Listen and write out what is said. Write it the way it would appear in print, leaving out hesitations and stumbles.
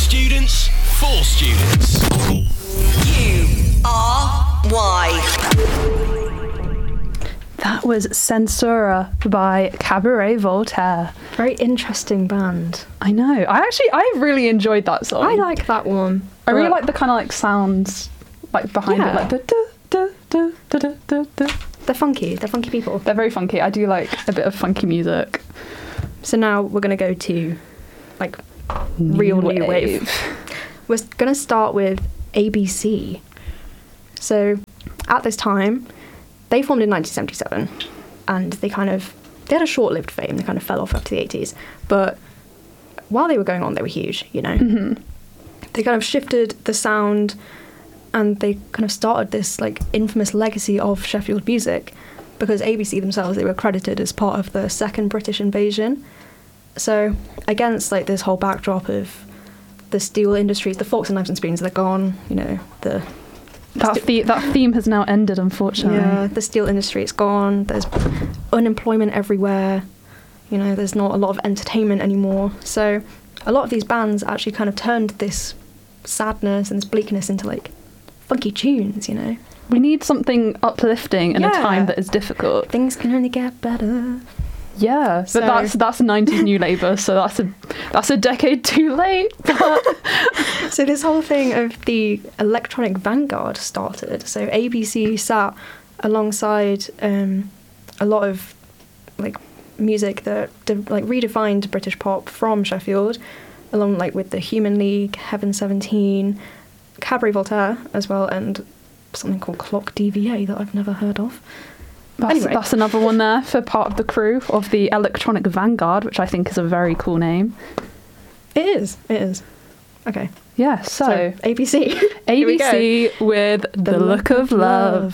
students, for students. URY. That was Censura by Cabaret Voltaire. Very interesting band. I know. I really enjoyed that song. I like that one. I really like the kind of like sounds like behind it, like the da, da, da, da, da, da. They're funky. They're funky people. They're very funky. I do like a bit of funky music. So now we're going to go to like real new wave. We're going to start with ABC. So at this time, they formed in 1977, and they had a short-lived fame. They kind of fell off after the 80s. But while they were going on, they were huge, you know. Mm-hmm. They kind of shifted the sound, and they kind of started this like infamous legacy of Sheffield music, because ABC themselves, they were credited as part of the second British invasion. So against like this whole backdrop of the steel industries, the forks and knives and spoons, they're gone, you know, that theme has now ended, unfortunately. Yeah, the steel industry is gone. There's unemployment everywhere. You know, there's not a lot of entertainment anymore. So a lot of these bands actually kind of turned this sadness and this bleakness into like funky tunes, you know. We need something uplifting in a time that is difficult. Things can only get better. Yeah, So- but that's 90s New Labour, so that's a decade too late. But So this whole thing of the electronic vanguard started. So ABC sat alongside a lot of like music that redefined British pop from Sheffield, along like with the Human League, Heaven 17, Cabaret Voltaire as well, and something called Clock DVA that I've never heard of. that's another one there for part of the crew of the Electronic Vanguard, which I think is a very cool name. It is. Okay. Yeah, so ABC. ABC with The Look of Love.